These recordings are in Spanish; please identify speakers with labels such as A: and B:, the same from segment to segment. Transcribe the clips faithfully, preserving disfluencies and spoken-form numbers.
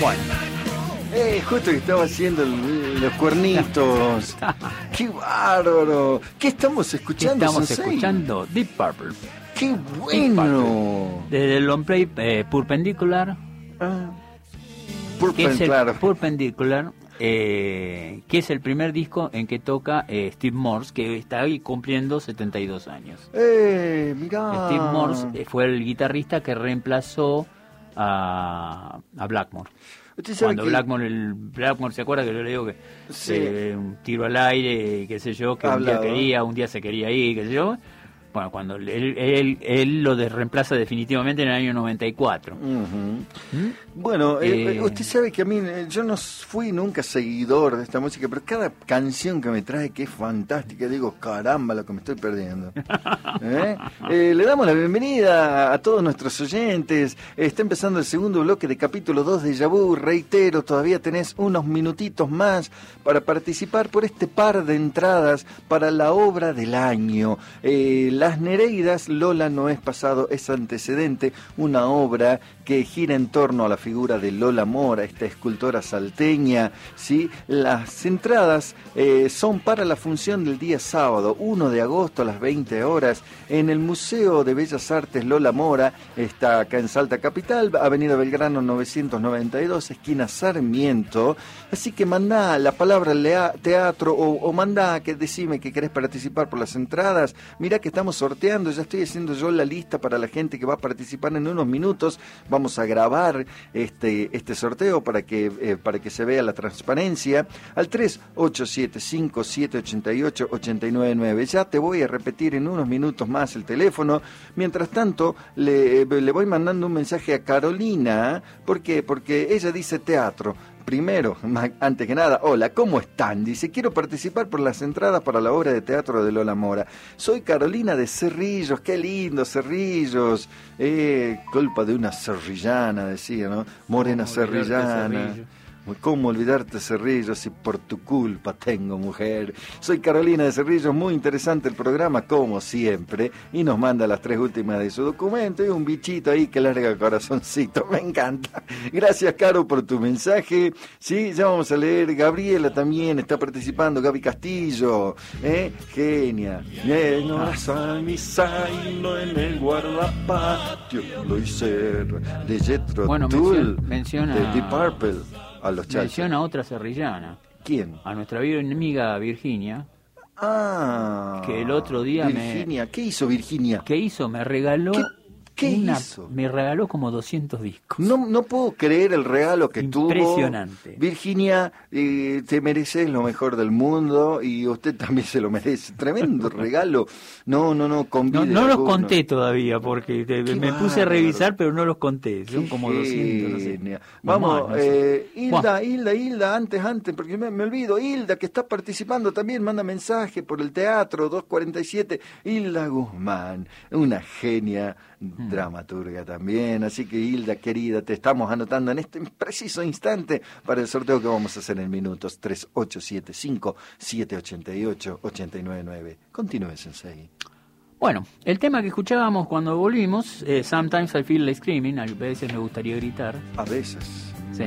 A: Bueno.
B: Eh, justo que estaba haciendo el- los cuernitos. ¡Qué bárbaro! ¿Qué estamos escuchando,
A: Estamos
B: Sensei?
A: escuchando Deep Purple.
B: ¡Qué
A: Deep
B: bueno!
A: Purple. Desde el long play eh, Perpendicular.
B: Ah.
A: Que es el
B: Perpendicular.
A: Perpendicular, eh, que es el primer disco en que toca eh, Steve Morse, que está hoy cumpliendo setenta y dos años.
B: ¡Eh, mirá!
A: Steve Morse eh, fue el guitarrista que reemplazó a, a Blackmore.
B: Usted sabe
A: Cuando
B: que-
A: Blackmore, el, Blackmore, ¿se acuerda que yo le digo que
B: Sí.
A: eh, un tiro al aire, qué sé yo, que un
B: Hablado.
A: día quería, un día se quería ir, qué sé yo? Bueno, cuando él, él, él lo de- reemplaza definitivamente en el año noventa y cuatro.
B: Ujú.
A: ¿Mm?
B: Bueno, eh,
A: Eh,
B: usted sabe que a mí, eh, yo no fui nunca seguidor de esta música, pero cada canción que me trae que es fantástica, digo, caramba, lo que me estoy perdiendo. ¿Eh? Eh, le damos la bienvenida a todos nuestros oyentes. Está empezando el segundo bloque de capítulo dos de Yabú. Reitero, todavía tenés unos minutitos más para participar por este par de entradas para la obra del año. Eh, Las Nereidas, Lola no es pasado, es antecedente, una obra que gira en torno a la figura de Lola Mora, esta escultora salteña, ¿sí? Las entradas eh, son para la función del día sábado, uno de agosto a las veinte horas, en el Museo de Bellas Artes Lola Mora, está acá en Salta Capital, Avenida Belgrano novecientos noventa y dos, esquina Sarmiento, así que mandá la palabra lea- teatro o, o mandá que decime que querés participar por las entradas. Mirá que estamos sorteando, ya estoy haciendo yo la lista para la gente que va a participar en unos minutos. Vamos a grabar este este sorteo para que eh, para que se vea la transparencia al tres ocho siete cinco siete ocho ocho ocho nueve nueve. Ya te voy a repetir en unos minutos más el teléfono. Mientras tanto, le, le voy mandando un mensaje a Carolina. ¿Por qué? Porque ella dice teatro. Primero, ma- antes que nada, hola, ¿cómo están? Dice, quiero participar por las entradas para la obra de teatro de Lola Mora. Soy Carolina de Cerrillos, qué lindo, Cerrillos. Eh, culpa de una cerrillana, decía, ¿no? Morena
A: ¿Cómo olvidarte,
B: cerrillana.
A: Cerrillo?
B: ¿Cómo olvidarte, Cerrillos, si por tu culpa tengo mujer? Soy Carolina de Cerrillos, muy interesante el programa, como siempre, y nos manda las tres últimas de su documento y un bichito ahí que larga corazoncito, me encanta. Gracias, Caro, por tu mensaje. Sí, ya vamos a leer, Gabriela también está participando, Gaby Castillo, ¿eh? Genia. Eh, no a mi saino en el guardapatio, lo hice de Jethro
A: Bueno,
B: Tull,
A: menciona- menciona-
B: de Deep Purple. A los chachos.
A: Menciona a otra serrillana,
B: ¿Quién?
A: a nuestra amiga Virginia,
B: Ah.
A: que el otro día me-
B: Virginia. ¿Qué hizo Virginia?
A: que hizo, me regaló
B: ¿Qué- qué
A: una-
B: hizo?
A: me regaló como doscientos discos.
B: No, no puedo creer el regalo que tuvo.
A: Impresionante.
B: Virginia, eh, te mereces lo mejor del mundo y usted también se lo merece. Tremendo regalo. No, no, no,
A: No,
B: convide
A: no los
B: alguno.
A: conté todavía porque te-
B: Qué
A: me puse a
B: bárbaro.
A: revisar, pero no los conté. Son
B: Qué
A: como doscientos, no sé.
B: genia.
A: No
B: Vamos,
A: más, no sé.
B: eh, Hilda, Hilda, Hilda, antes, antes, porque me, me olvido. Hilda, que está participando también, manda mensaje por el teatro dos cuarenta y siete. Hilda Guzmán, una genia
A: Mm.
B: dramaturga también. Así que, Hilda, querida, te estamos anotando en este preciso instante para el sorteo que vamos a hacer en minutos. tres ocho siete cinco siete ocho ocho ocho nueve nueve. Continúe, Sensei.
A: Bueno, el tema que escuchábamos cuando volvimos, eh, Sometimes I Feel Like Screaming, a veces me gustaría gritar.
B: A veces.
A: Sí.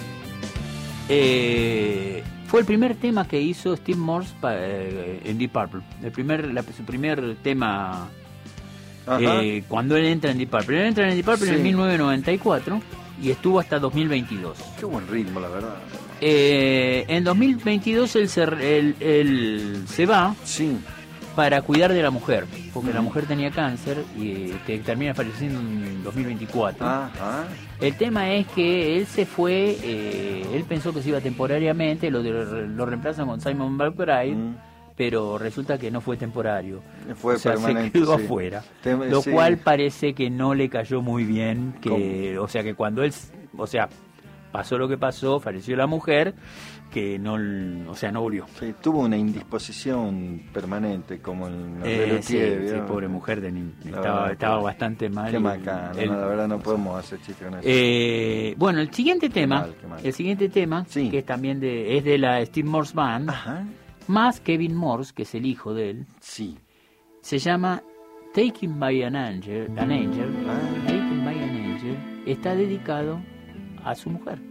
A: Eh, fue el primer tema que hizo Steve Morse pa- eh, en Deep Purple. El primer, la- su primer tema
B: Ajá.
A: eh, cuando él entra en Deep Purple. Él entra en Deep Purple
B: Sí.
A: en mil novecientos noventa y cuatro y estuvo hasta dos mil veintidós.
B: Qué buen ritmo, la verdad.
A: Eh, en dos mil veintidós él se, él- él se va
B: Sí.
A: para cuidar de la mujer, porque la
B: Mm.
A: mujer tenía cáncer y te- termina falleciendo en dos mil veinticuatro.
B: Ajá.
A: El tema es que él se fue, eh, él pensó que se iba temporariamente, lo, de- lo reemplazan con Simon McBride,
B: Mm.
A: pero resulta que no fue temporario.
B: Fue
A: o sea,
B: permanente,
A: se quedó
B: sí.
A: afuera.
B: Tem-
A: Lo
B: sí.
A: cual parece que no le cayó muy bien, que, o sea, que cuando él, o sea, pasó lo que pasó, falleció la mujer, que no, o sea, no volvió.
B: Sí, tuvo una indisposición permanente, como el
A: Eh, sí,
B: Lelutier,
A: sí,
B: ¿vio?
A: pobre mujer, de, ni-
B: La
A: estaba,
B: verdad,
A: estaba
B: qué-
A: bastante mal.
B: Qué
A: y
B: macana,
A: él-
B: no, la verdad no podemos hacer chiste con eso.
A: Eh, bueno, el siguiente tema,
B: mal, qué mal.
A: el siguiente tema,
B: Sí.
A: que es también de, es de la Steve Morse Band,
B: Ajá,
A: más Kevin Morse, que es el hijo de él,
B: sí.
A: se llama Taken by an Angel, an Angel,
B: Ah.
A: Taken by an Angel, está dedicado a su mujer.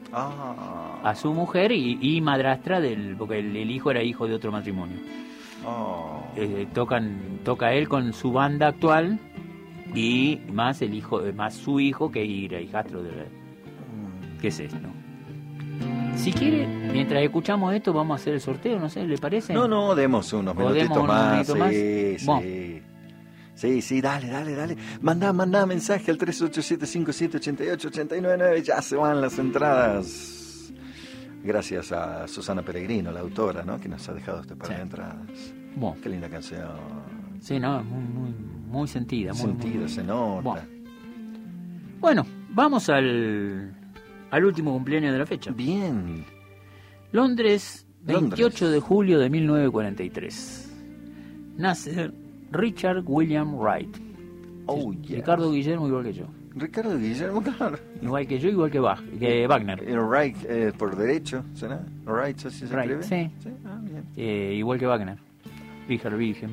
B: Ah.
A: A su mujer y, y madrastra del, porque el, el hijo era hijo de otro matrimonio.
B: Oh.
A: Eh, tocan, toca él con su banda actual y más el hijo, más su hijo que era hijastro de la, ¿qué es esto? Si quiere, mientras escuchamos esto, vamos a hacer el sorteo, no sé, ¿le parece?
B: No, no, demos unos
A: ¿O
B: minutitos
A: demos unos
B: más.
A: minutitos más?
B: Sí, sí.
A: Bueno.
B: Sí, sí, dale, dale, dale. Mandá, mandá mensaje al tres ocho siete cinco siete ocho ocho ocho nueve nueve. Ya se van las entradas. Gracias a Susana Peregrino, la autora, ¿no? Que nos ha dejado este par de
A: Sí.
B: entradas.
A: Bueno.
B: Qué linda canción.
A: Sí, no, muy, muy, muy sentida. Muy,
B: Sentido,
A: muy-
B: se nota.
A: Bueno. Bueno, vamos al, al último cumpleaños de la fecha.
B: Bien.
A: Londres, veintiocho
B: Londres.
A: de julio de mil novecientos cuarenta y tres. Nace Richard William Wright.
B: Oh,
A: Sí,
B: yeah.
A: Ricardo Guillermo igual que yo.
B: Ricardo Guillermo, claro.
A: Igual que yo, igual que, Bach, que Wagner.
B: Eh, Wright, eh, por derecho, ¿será? Wright, ¿así se
A: Wright,
B: escribe?
A: sí.
B: Ah, bien.
A: Eh, igual que Wagner. Richard Wilhelm.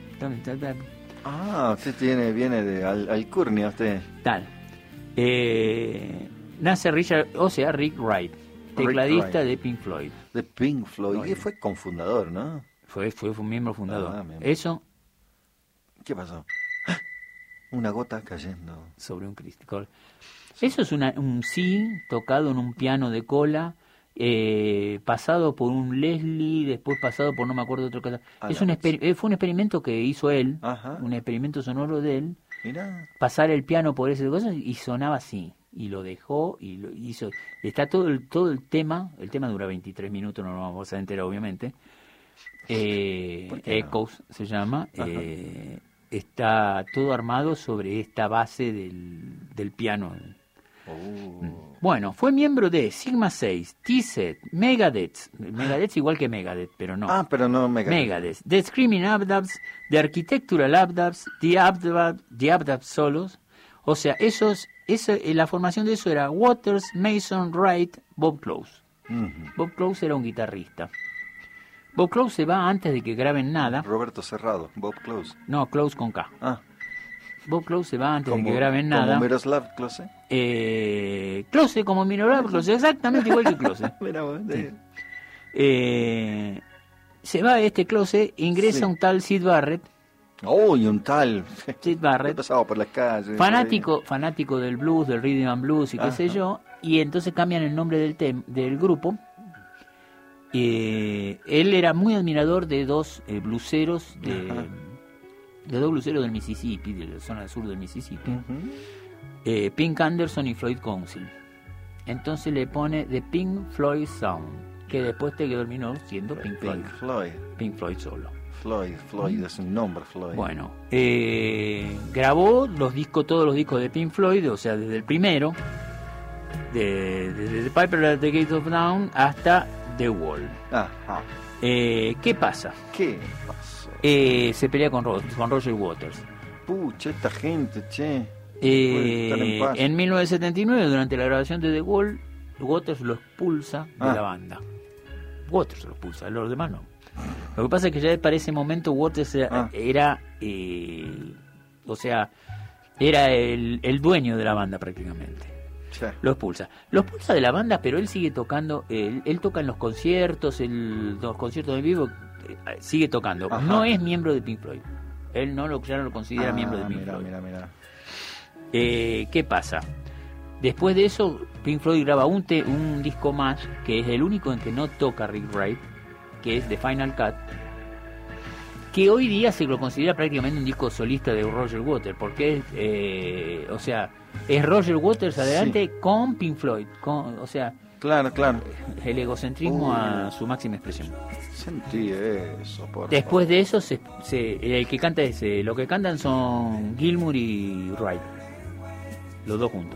B: Ah, usted tiene, viene de Al- Alcurnia, usted.
A: Tal. Eh, nace Richard, o sea, Rick Wright, tecladista
B: Wright.
A: de Pink Floyd.
B: De Pink Floyd.
A: Oye.
B: Y fue cofundador, ¿no?
A: Fue, fue, fue un miembro fundador.
B: Ah, bien.
A: Eso
B: ¿Qué pasó? ¡Ah! Una gota cayendo.
A: sobre un cristal. Eso es una, un sí tocado en un piano de cola, eh, pasado por un Leslie, después pasado por no me acuerdo otro cosa.
B: Ah,
A: Es
B: la
A: un
B: mecha.
A: exper- eh, fue un experimento que hizo él,
B: Ajá.
A: un experimento sonoro de él,
B: Mira.
A: pasar el piano por esas cosas y sonaba así. Y lo dejó y lo hizo. Está todo el, todo el tema, el tema dura veintitrés minutos, no lo vamos a enterar obviamente. Eh,
B: ¿Por qué no?
A: Echoes se llama.
B: Ajá.
A: eh, está todo armado sobre esta base del, del piano.
B: Oh.
A: Bueno, fue miembro de Sigma seis, T-Set, Megadeth. Megadeth igual que Megadeth, pero no.
B: Ah, pero no me
A: Megadeth, The Screaming Abdabs, The Architectural Abdabs, The Abdab, The Abdab Solos. O sea, esos, eso, eh, la formación de eso era Waters, Mason, Wright, Bob Close.
B: Ujú.
A: Bob Close era un guitarrista. Bob Close se va antes de que graben nada.
B: Roberto Cerrado, Bob Close.
A: No, Close con K.
B: Ah,
A: Bob Close se va antes
B: como,
A: de que graben nada.
B: como Miroslav Klose.
A: Eh, Close, como Miroslav Klose, exactamente igual que Close.
B: Mira vos,
A: Sí. Eh, se va este Close, ingresa
B: Sí.
A: un tal Sid Barrett.
B: Oh, y un tal.
A: Sid
B: He
A: Barrett,
B: pasado por las calles.
A: fanático, fanático del blues, del rhythm and blues y qué
B: Ajá.
A: sé yo, y entonces cambian el nombre del, tem- del grupo. Eh, él era muy admirador de dos eh, bluseros, de,
B: Ajá.
A: de dos bluseros del Mississippi, de la zona sur del Mississippi,
B: Ujú.
A: eh, Pink Anderson y Floyd Council. Entonces le pone The Pink Floyd Sound, que después te terminó siendo Pink Floyd,
B: Pink Floyd.
A: Pink Floyd solo.
B: Floyd, Floyd es un nombre, Floyd.
A: Bueno, eh, grabó los discos, todos los discos de Pink Floyd, o sea, desde el primero, de- desde The Piper at the Gates of Dawn hasta The Wall.
B: Ajá.
A: Eh, ¿Qué pasa?
B: ¿Qué pasó?
A: Eh, se pelea con, Ro- con Roger Waters.
B: Pucha, esta gente, che.
A: Eh,
B: Puede estar en paz.
A: en mil novecientos setenta y nueve, durante la grabación de The Wall, Waters lo expulsa de
B: Ah.
A: la banda. Waters lo expulsa, los demás no. Lo que pasa es que ya para ese momento Waters era,
B: Ah.
A: era, eh, o sea, era el, el dueño de la banda prácticamente.
B: Che.
A: Lo expulsa. Lo expulsa de la banda, pero él sigue tocando, él, él toca en los conciertos, el, los conciertos en vivo, eh, sigue tocando.
B: Ajá.
A: No es miembro de Pink Floyd. Él no lo, ya no lo considera
B: Ah,
A: miembro de Pink
B: mira,
A: Floyd.
B: mira, mira.
A: Eh, ¿Qué pasa? Después de eso, Pink Floyd graba un, te- un disco más, que es el único en que no toca Rick Wright, que es The Final Cut, que hoy día se lo considera prácticamente un disco solista de Roger Waters, porque es, eh, o sea, es Roger Waters adelante con Pink Floyd, con, o sea,
B: Claro, claro.
A: el egocentrismo
B: Uh.
A: a su máxima expresión.
B: Sentí eso, por
A: Después de eso, se, se- el que canta es, eh, lo que cantan son Gilmour y Wright, los dos juntos.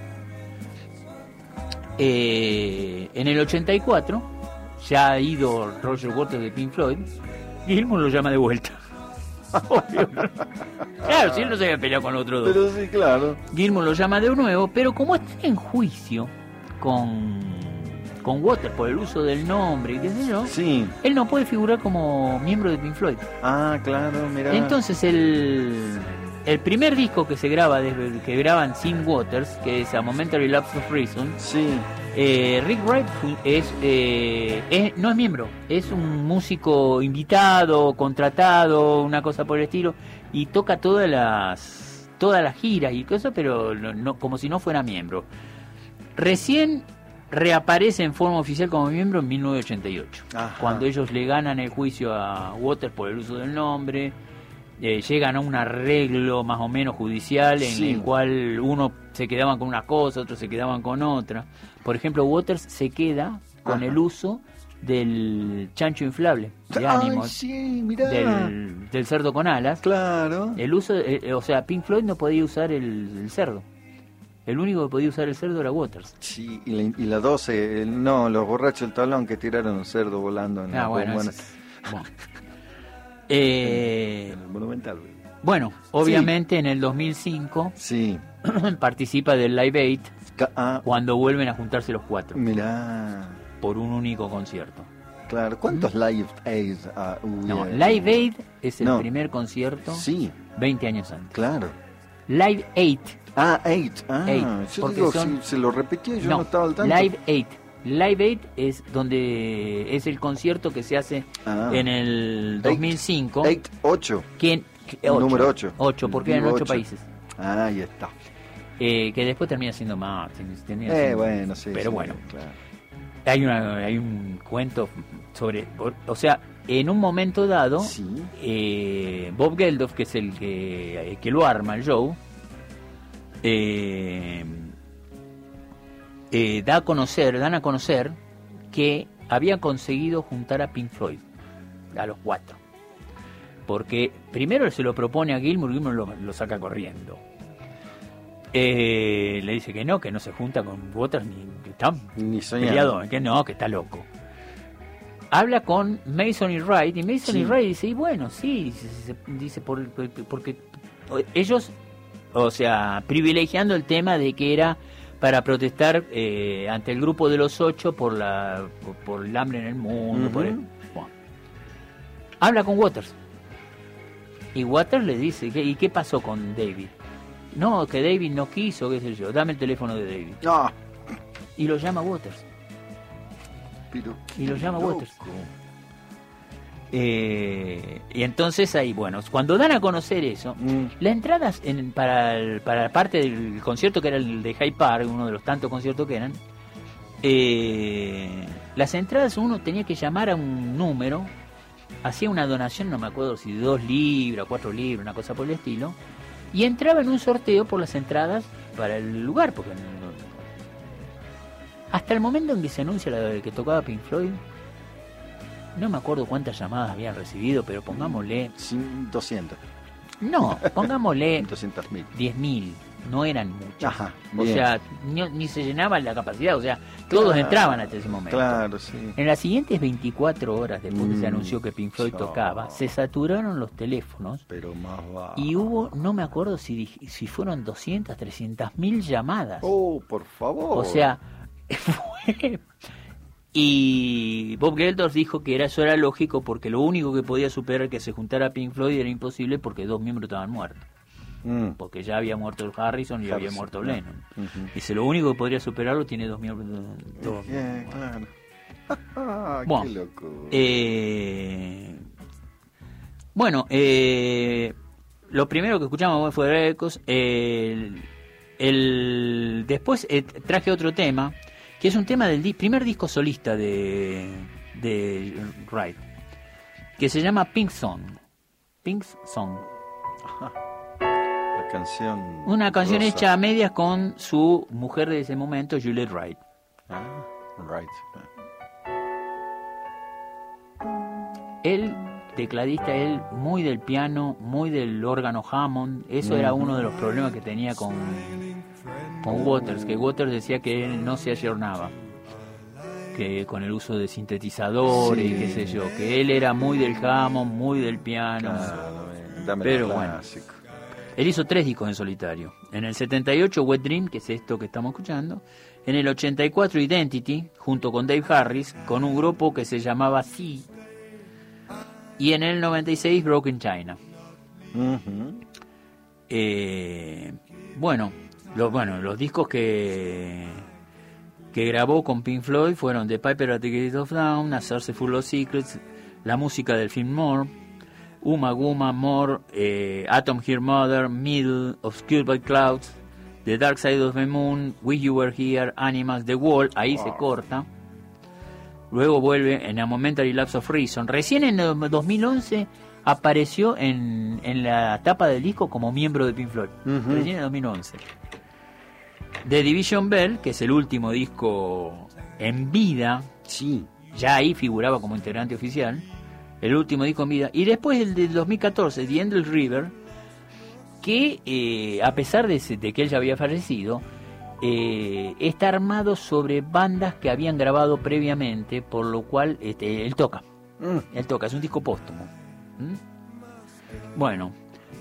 A: Eh, en el ochenta y cuatro, ya ha ido Roger Waters de Pink Floyd, Gilmour lo llama de vuelta. Obvio. Claro, si él no se había peleado con los otros dos.
B: Pero sí, claro.
A: Gilmour lo llama de nuevo, pero como está en juicio con, con Waters por el uso del nombre y qué sé yo,
B: Sí.
A: él no puede figurar como miembro de Pink Floyd.
B: Ah, claro, mira.
A: Entonces el, el primer disco que se graba, desde, que graban sin Waters, que es A Momentary Lapse of Reason,
B: Sí.
A: Eh, Rick Wright es, eh, es no es miembro, es un músico invitado, contratado, una cosa por el estilo, y toca todas las todas las giras y cosas, pero no, no, como si no fuera miembro. Recién reaparece en forma oficial como miembro en mil novecientos ochenta y ocho, Ajá. cuando ellos le ganan el juicio a Waters por el uso del nombre. Eh, llegan a un arreglo más o menos judicial en sí. el cual uno se quedaban con una cosa, otros se quedaban con otra. Por ejemplo, Waters se queda con Ajá. el uso del chancho inflable de ánimo,
B: sí,
A: del, del cerdo con alas.
B: Claro.
A: El uso, eh, o sea, Pink Floyd no podía usar el, el cerdo. El único que podía usar el cerdo era Waters.
B: Sí, y la, y la doce, el, no, los borrachos del tablón que tiraron un cerdo volando en
A: ah,
B: la
A: bueno,
B: buena...
A: es, bueno. Eh,
B: en el Monumental.
A: Bueno, obviamente sí. en el dos mil cinco
B: sí.
A: participa del Live Aid
B: ah.
A: cuando vuelven a juntarse los cuatro.
B: Mirá.
A: Por un único concierto.
B: Claro, ¿cuántos ¿Mm? Live Aid? Uh,
A: no, Live Aid es el
B: no.
A: primer concierto
B: sí.
A: veinte años antes.
B: Claro.
A: Live Aid.
B: Ah, Aid. Ah,
A: Aid,
B: yo digo,
A: son...
B: si se lo repetía yo
A: no,
B: no estaba al tanto.
A: Live Aid. Live Aid es donde es el concierto que se hace ah. en el dos mil cinco.
B: Aid ocho.
A: ¿Quién?
B: ocho. Número ocho.
A: ocho, porque eran ocho países.
B: Ah, ahí está.
A: Eh, que después termina siendo más. Termina
B: eh,
A: siendo,
B: bueno, sí.
A: Pero
B: sí,
A: bueno.
B: Claro.
A: Hay, una, hay un cuento sobre... O sea, en un momento dado,
B: sí.
A: eh, Bob Geldof, que es el que, el que lo arma, el show, eh, eh, da a conocer, dan a conocer que había conseguido juntar a Pink Floyd, a los cuatro. Porque primero se lo propone a Gilmour, Gilmour lo, lo saca corriendo. Eh, le dice que no, que no se junta con Waters ni que está
B: ni
A: peleado, que no, que está loco. Habla con Mason y Wright y Mason sí. y Wright dice, y bueno, sí, dice, dice por, porque ellos, o sea, privilegiando el tema de que era para protestar eh, ante el grupo de los ocho por la por, por el hambre en el mundo. Uh-huh. por el, bueno. Habla con Waters y Waters le dice, ¿y qué pasó con David? No, que David no quiso, qué sé yo, dame el teléfono de David.
B: No.
A: Y lo llama Waters.
B: Pero
A: y lo llama
B: loco.
A: Waters. Eh, y entonces ahí, bueno, cuando dan a conocer eso, mm. las entradas en, para, el, para la parte del concierto que era el de Hyde Park, uno de los tantos conciertos que eran, eh, las entradas uno tenía que llamar a un número, hacía una donación, no me acuerdo si de dos libras, cuatro libras, una cosa por el estilo, y entraba en un sorteo por las entradas para el lugar, porque no, hasta el momento en que se anuncia la que tocaba Pink Floyd, no me acuerdo cuántas llamadas habían recibido, pero pongámosle...
B: doscientos.
A: No, pongámosle...
B: doscientos mil.
A: diez mil, no eran muchas.
B: Ajá,
A: o sea, ni, ni se llenaba la capacidad, o sea, todos claro, entraban hasta ese momento.
B: Claro, sí.
A: En las siguientes veinticuatro horas después mm, que se anunció que Pink Floyd
B: so,
A: tocaba, se saturaron los teléfonos.
B: Pero más va.
A: Y hubo, no me acuerdo si, si fueron doscientas, trescientas mil llamadas.
B: Oh, por favor.
A: O sea... Fue... Y Bob Geldof dijo que era, eso era lógico porque lo único que podía superar que se juntara Pink Floyd era imposible porque dos miembros estaban muertos. Mm. Porque ya había muerto el Harrison y Harrison, había muerto Lennon. Uh-huh. Dice, lo único que podría superarlo tiene dos miembros. Dos
B: yeah, claro.
A: Bueno,
B: qué loco.
A: Eh, bueno eh, lo primero que escuchamos fue Ecos. El, el, después eh, traje otro tema que es un tema del di- primer disco solista de, de Wright, que se llama Pink Song. Pink Song.
B: Ajá. La canción.
A: Una canción
B: rosa.
A: hecha a medias con su mujer de ese momento, Juliette Wright.
B: Ah, Wright.
A: Él, tecladista, él muy del piano, muy del órgano Hammond. Eso mm. era uno de los problemas que tenía con... con Waters, que Waters decía que él no se ayornaba, que con el uso de sintetizadores sí. y qué sé yo, que él era muy del Hammond, muy del piano,
B: claro,
A: pero bueno, él hizo tres discos en solitario. En el setenta y ocho Wet Dream, que es esto que estamos escuchando. En el ochenta y cuatro Identity, junto con Dave Harris, con un grupo que se llamaba Sea. Y en el noventa y seis Broken China.
B: Uh-huh.
A: eh, bueno Los, bueno, los discos que que grabó con Pink Floyd fueron The Piper at the Gate of Dawn, A Source Full of Secrets, la música del film More, Uma Guma, More, eh, Atom Here Mother, Middle, Obscured by Clouds, The Dark Side of the Moon, Wish You Were Here, Animals, The Wall, ahí wow. se corta. Luego vuelve en A Momentary Lapse of Reason. Recién en el dos mil once apareció en, en la tapa del disco como miembro de Pink Floyd. Uh-huh. Recién en dos mil once. The Division Bell, que es el último disco en vida,
B: sí,
A: ya ahí figuraba como integrante oficial, el último disco en vida, y después el del dos mil catorce, The Endless River, que eh, a pesar de, de que él ya había fallecido, eh, está armado sobre bandas que habían grabado previamente, por lo cual este, él toca, mm. él toca, es un disco póstumo. ¿Mm? Bueno,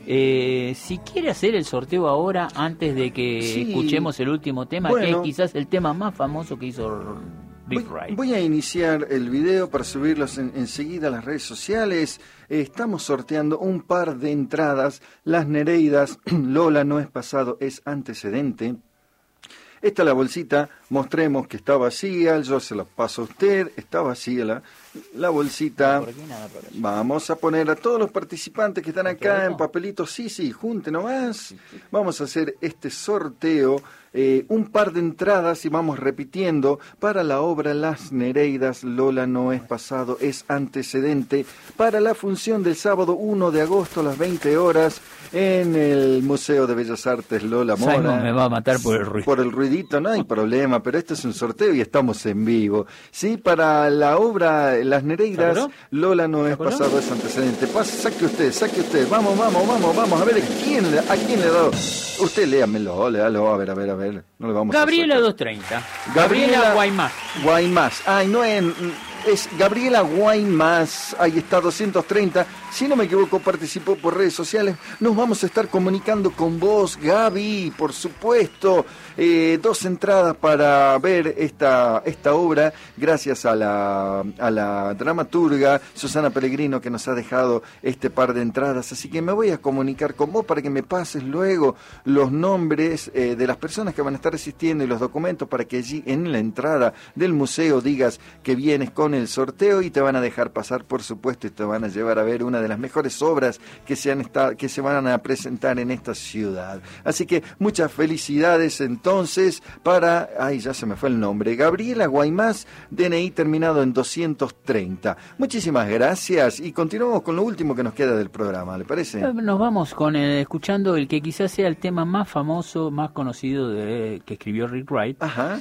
A: Eh, si quiere hacer el sorteo ahora, antes de que sí. escuchemos el último tema, bueno, que es quizás el tema más famoso que hizo Rick Wright.
B: Voy a iniciar el video para subirlos en, enseguida a las redes sociales. Eh, estamos sorteando un par de entradas. Las Nereidas, Lola no es pasado, es antecedente. Esta es la bolsita, mostremos que está vacía, yo se la paso a usted, está vacía la, la bolsita.
A: Por aquí, nada, por aquí.
B: Vamos a poner a todos los participantes que están acá en papelitos, sí, sí, junte nomás. Vamos a hacer este sorteo, eh, un par de entradas y vamos repitiendo para la obra Las Nereidas, Lola no es pasado, es antecedente, para la función del sábado uno de agosto a las veinte horas en el Museo de Bellas Artes Lola Mora.
A: Simon me va a matar por el ruido.
B: Por el ruidito, no hay problema, pero esto es un sorteo y estamos en vivo. Sí, para la obra Las Nereidas, Lola no es pasado, es antecedente. Pase, saque usted, saque usted. Vamos, vamos, vamos, vamos. A ver, ¿quién, ¿a quién le ha dado? Usted léamelo, léalo, a ver, a ver, a ver. No le vamos
A: Gabriela
B: a
A: doscientos treinta.
B: Gabriela,
A: Gabriela Guaymás.
B: Guaymás. Ay, no es... Es Gabriela Guaymás, ahí está, doscientos treinta, si no me equivoco participó por redes sociales. Nos vamos a estar comunicando con vos, Gaby, por supuesto. Eh, dos entradas para ver esta, esta obra, gracias a la, a la dramaturga Susana Pellegrino, que nos ha dejado este par de entradas. Así que me voy a comunicar con vos para que me pases luego los nombres eh, de las personas que van a estar asistiendo y los documentos, para que allí en la entrada del museo digas que vienes con el sorteo y te van a dejar pasar, por supuesto, y te van a llevar a ver una de las mejores obras que se, han estado, que se van a presentar en esta ciudad. Así que muchas felicidades entonces para, ay, ya se me fue el nombre, Gabriela Guaymás, D N I terminado en doscientos treinta. Muchísimas gracias y continuamos con lo último que nos queda del programa, ¿le parece?
A: Nos vamos con el, escuchando el que quizás sea el tema más famoso, más conocido de, que escribió Rick Wright.
B: Ajá.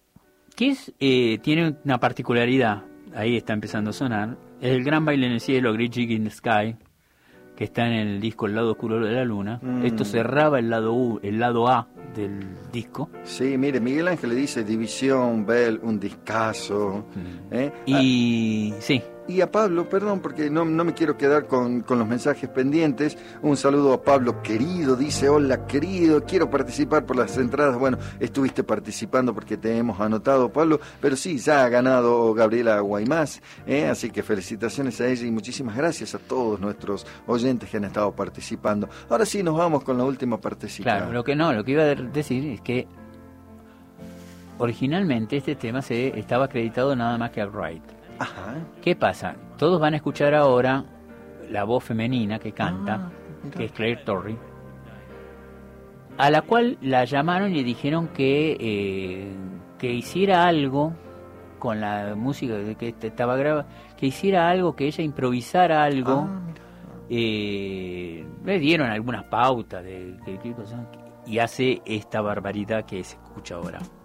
A: Que es, eh, tiene una particularidad. Ahí está empezando a sonar. Es el Gran Baile en el Cielo, Great Gig in the Sky, que está en el disco El Lado Oscuro de la Luna. Mm. Esto cerraba el lado U, el lado A del disco.
B: Sí, mire, Miguel Ángel le dice División, Bell, un discazo. Mm. ¿Eh?
A: Y ah. sí.
B: Y a Pablo, perdón, porque no, no me quiero quedar con, con los mensajes pendientes. Un saludo a Pablo querido, dice, hola querido, quiero participar por las entradas. Bueno, estuviste participando porque te hemos anotado, Pablo, pero sí, ya ha ganado Gabriela Guaymás, ¿eh? Así que felicitaciones a ella y muchísimas gracias a todos nuestros oyentes que han estado participando. Ahora sí, nos vamos con la última partecita.
A: Claro, lo que no, lo que iba a decir es que originalmente este tema se estaba acreditado nada más que a Wright.
B: Ajá.
A: ¿Qué pasa? Todos van a escuchar ahora la voz femenina que canta, ah, que es Claire Torrey, a la cual la llamaron y le dijeron que, eh, que hiciera algo con la música que estaba grabada, que hiciera algo, que ella improvisara algo. Ah, eh, le dieron algunas pautas de qué cosa y hace esta barbaridad que se escucha ahora.